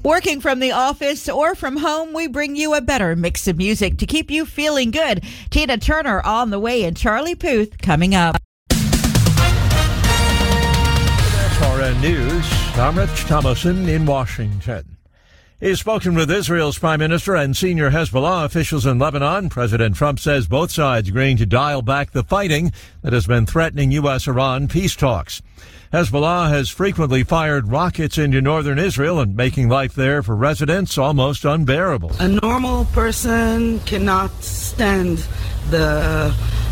Working from the office or from home, we bring you a better mix of music to keep you feeling good. Tina Turner on the way and Charlie Puth coming up. SRN News, I'm Rich Thomason in Washington. He's spoken with Israel's prime minister and senior Hezbollah officials in Lebanon. President Trump says both sides agreeing to dial back the fighting that has been threatening U.S.-Iran peace talks. Hezbollah has frequently fired rockets into northern Israel and making life there for residents almost unbearable. A normal person cannot stand the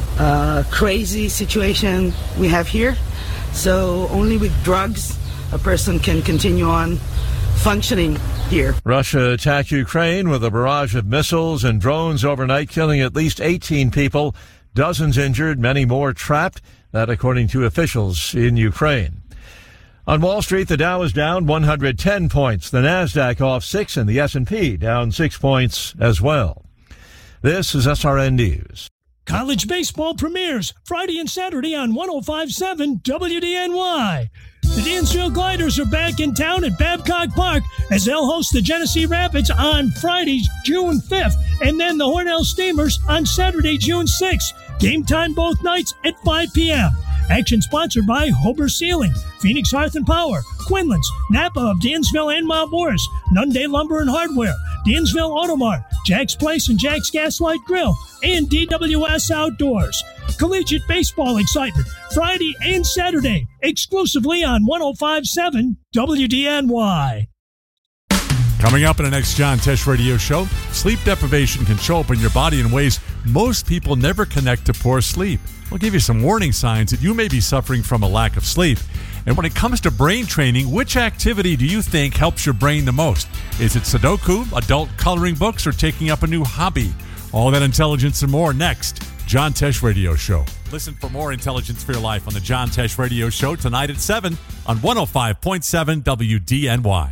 crazy situation we have here. So only with drugs a person can continue on functioning here. Russia attacked Ukraine with a barrage of missiles and drones overnight, killing at least 18 people, dozens injured, many more trapped. That according to officials in Ukraine. On Wall Street, the Dow is down 110 points. The Nasdaq off 6 and the S&P down 6 points as well. This is SRN News. College baseball premieres Friday and Saturday on 105.7 WDNY. The Dansville Gliders are back in town at Babcock Park as they'll host the Genesee Rapids on Friday, June 5th, and then the Hornell Steamers on Saturday, June 6th. Game time both nights at 5 p.m. Action sponsored by Hober Sealing, Phoenix Hearth and Power, Quinlan's, Napa of Dansville and Mount Morris, Nunday Lumber and Hardware, Dansville Automart, Jack's Place and Jack's Gaslight Grill, and DWS Outdoors. Collegiate baseball excitement Friday and Saturday, exclusively on 105.7 WDNY. Coming up in the next John Tesh Radio Show, sleep deprivation can show up in your body in ways most people never connect to poor sleep. We'll give you some warning signs that you may be suffering from a lack of sleep. And when it comes to brain training, which activity do you think helps your brain the most? Is it Sudoku, adult coloring books, or taking up a new hobby? All that intelligence and more next. John Tesh Radio Show. Listen for more intelligence for your life on the John Tesh Radio Show tonight at 7 on 105.7 WDNY.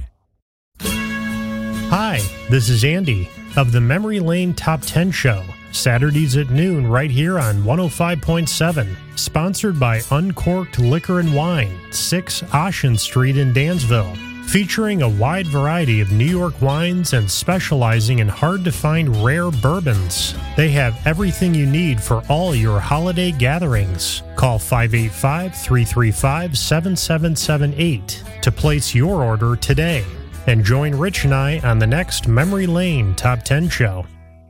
Hi, this is Andy of the Memory Lane Top 10 Show. Saturdays at noon right here on 105.7. Sponsored by Uncorked Liquor and Wine, 6 Ocean Street in Dansville. Featuring a wide variety of New York wines and specializing in hard-to-find rare bourbons. They have everything you need for all your holiday gatherings. Call 585-335-7778 to place your order today. And join Rich and I on the next Memory Lane Top 10 Show.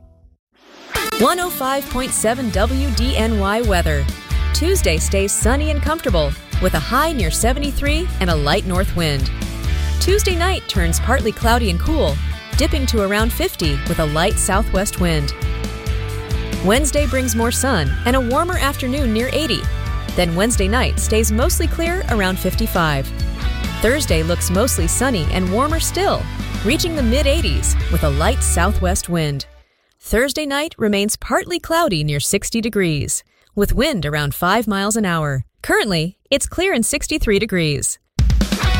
105.7 WDNY weather. Tuesday stays sunny and comfortable with a high near 73 and a light north wind. Tuesday night turns partly cloudy and cool, dipping to around 50 with a light southwest wind. Wednesday brings more sun and a warmer afternoon near 80. Then Wednesday night stays mostly clear around 55. Thursday looks mostly sunny and warmer still, reaching the mid-80s with a light southwest wind. Thursday night remains partly cloudy near 60 degrees, with wind around 5 miles an hour. Currently, it's clear and 63 degrees.